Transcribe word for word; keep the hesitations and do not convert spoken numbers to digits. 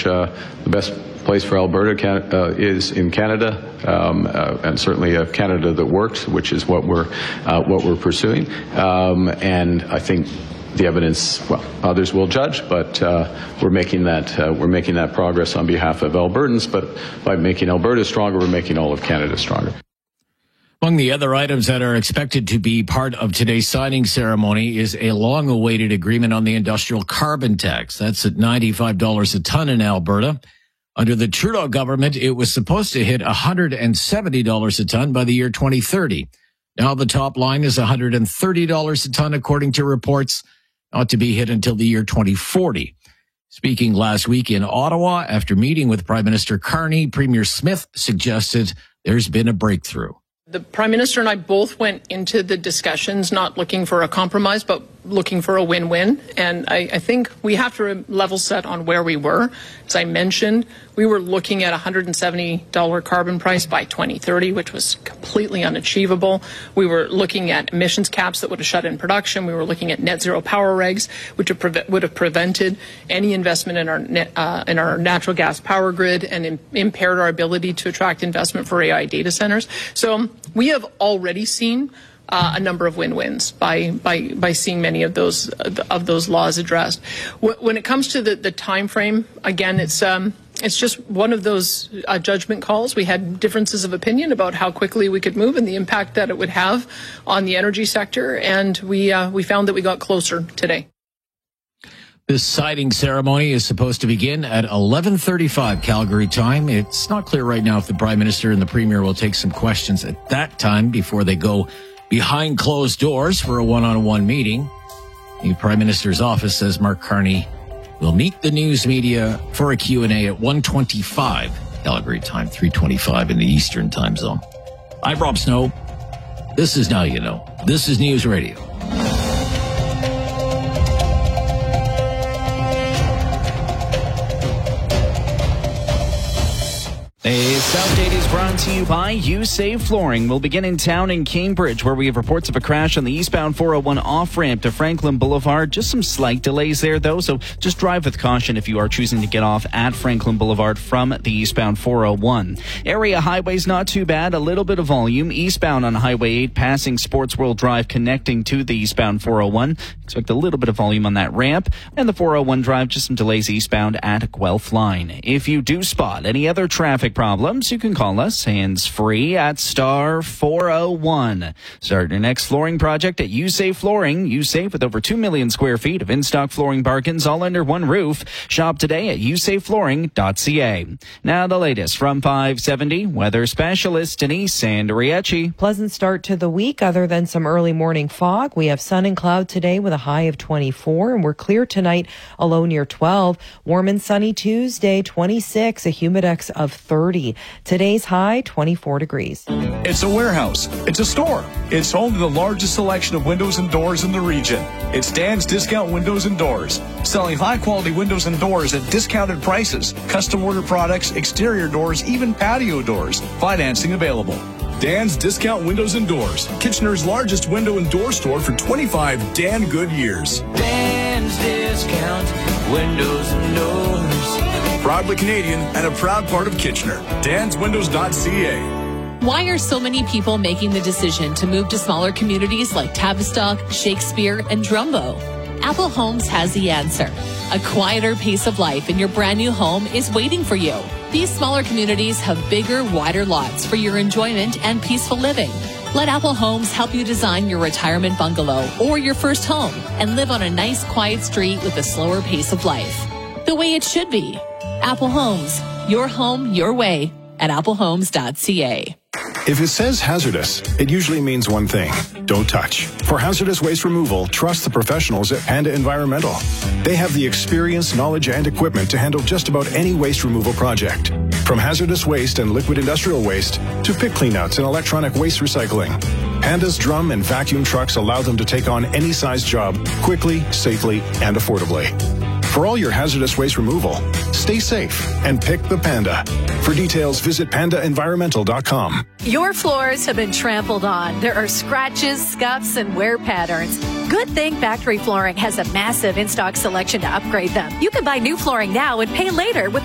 uh, the best place for Alberta can, uh, is in Canada, um, uh, and certainly a Canada that works, which is what we're uh, what we're pursuing. Um, and I think the evidence, well, others will judge, but uh, we're making that uh, we're making that progress on behalf of Albertans. But by making Alberta stronger, we're making all of Canada stronger. Among the other items that are expected to be part of today's signing ceremony is a long-awaited agreement on the industrial carbon tax. That's at ninety-five dollars a ton in Alberta. Under the Trudeau government, it was supposed to hit one hundred seventy dollars a ton by the year twenty thirty. Now the top line is one hundred thirty dollars a ton, according to reports, not to be hit until the year twenty forty. Speaking last week in Ottawa, after meeting with Prime Minister Carney, Premier Smith suggested there's been a breakthrough. The Prime Minister and I both went into the discussions not looking for a compromise, but looking for a win-win. And I, I think we have to level set on where we were. As I mentioned, we were looking at a one hundred seventy dollars carbon price by twenty thirty, which was completely unachievable. We were looking at emissions caps that would have shut in production. We were looking at net zero power regs, which would, preve- would have prevented any investment in our net, uh, in our natural gas power grid and im- impaired our ability to attract investment for A I data centers. So we have already seen Uh, a number of win-wins by by by seeing many of those uh, of those laws addressed. W- when it comes to the, the time frame, again, it's um, it's just one of those uh, judgment calls. We had differences of opinion about how quickly we could move and the impact that it would have on the energy sector, and we uh, we found that we got closer today. This signing ceremony is supposed to begin at eleven thirty-five Calgary time. It's not clear right now if the Prime Minister and the Premier will take some questions at that time before they go behind closed doors for a one-on-one meeting. The Prime Minister's office says Mark Carney will meet the news media for a Q and A at one twenty-five Calgary time, three twenty-five in the Eastern time zone. I'm Rob Snow. This is Now You Know. This is News Radio. This update is brought to you by You Save Flooring. We'll begin in town in Cambridge, where we have reports of a crash on the eastbound four oh one off-ramp to Franklin Boulevard. Just some slight delays there, though, so just drive with caution if you are choosing to get off at Franklin Boulevard from the eastbound four oh one. Area highways not too bad, a little bit of volume. Eastbound on Highway eight, passing Sports World Drive, connecting to the eastbound four oh one. Expect a little bit of volume on that ramp. And the four oh one drive, just some delays eastbound at Guelph Line. If you do spot any other traffic problems, you can call us hands-free at star four oh one. Start your next flooring project at You Save Flooring. You Save with over two million square feet of in-stock flooring bargains all under one roof. Shop today at you save flooring dot c a. Now the latest from five seventy, weather specialist Denise Andriecci. Pleasant start to the week other than some early morning fog. We have sun and cloud today with a high of twenty-four, and we're clear tonight, a low near twelve. Warm and sunny Tuesday, twenty-six, a humidex of thirty. Today's high, twenty-four degrees. It's a warehouse. It's a store. It's home to the largest selection of windows and doors in the region. It's Dan's Discount Windows and Doors, selling high-quality windows and doors at discounted prices, custom order products, exterior doors, even patio doors. Financing available. Dan's Discount Windows and Doors, Kitchener's largest window and door store for twenty-five Dan good years. Dan's Discount Windows and Doors. Proudly Canadian and a proud part of Kitchener. dans windows dot c a. Why are so many people making the decision to move to smaller communities like Tavistock, Shakespeare, and Drumbo? Apple Homes has the answer. A quieter pace of life in your brand new home is waiting for you. These smaller communities have bigger, wider lots for your enjoyment and peaceful living. Let Apple Homes help you design your retirement bungalow or your first home and live on a nice, quiet street with a slower pace of life. The way it should be. Apple Homes, your home, your way, at apple homes dot c a. If it says hazardous, it usually means one thing: don't touch. For hazardous waste removal, trust the professionals at Panda Environmental. They have the experience, knowledge, and equipment to handle just about any waste removal project. From hazardous waste and liquid industrial waste to pit cleanouts and electronic waste recycling, Panda's drum and vacuum trucks allow them to take on any size job quickly, safely, and affordably. For all your hazardous waste removal, stay safe and pick the Panda. For details, visit panda environmental dot com. Your floors have been trampled on. There are scratches, scuffs, and wear patterns. Good thing Factory Flooring has a massive in-stock selection to upgrade them. You can buy new flooring now and pay later with